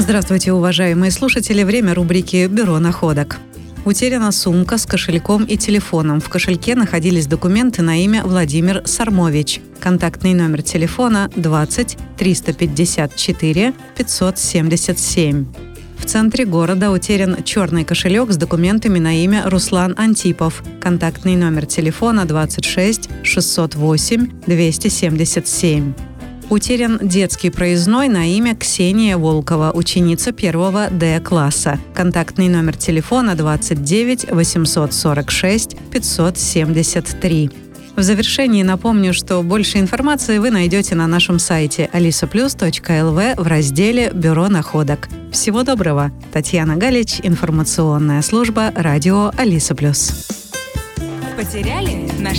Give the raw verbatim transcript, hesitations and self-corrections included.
Здравствуйте, уважаемые слушатели. Время рубрики «Бюро находок». Утеряна сумка с кошельком и телефоном. В кошельке находились документы на имя Владимир Сармович. Контактный номер телефона двадцать триста пятьдесят четыре пятьсот семьдесят семь. В центре города утерян черный кошелек с документами на имя Руслан Антипов. Контактный номер телефона двадцать шесть шестьсот восемь двести семьдесят семь. Утерян детский проездной на имя Ксения Волкова, ученица первого Д-класса. Контактный номер телефона двадцать девять восемьсот сорок шесть пятьсот семьдесят три. В завершении напомню, что больше информации вы найдете на нашем сайте алиса плюс точка эл ви в разделе «Бюро находок». Всего доброго! Татьяна Галич, информационная служба радио Алиса плюс. Потеряли? Нашли?